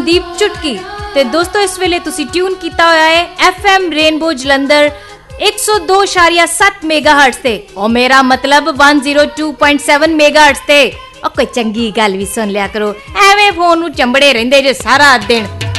संदीप चुटकी। ते दोस्तों इस वेले तुसी ट्यून कीता होया है FM रेनबो जलंधर 102.7 मेगाहर्ट्ज ते और मेरा मतलब 102.7 मेगाहर्ट्ज ते। और कोई चंगी गल भी सुन लिया करो, एवें फोन नूं चंबड़े रहिंदे जे सारा दिन।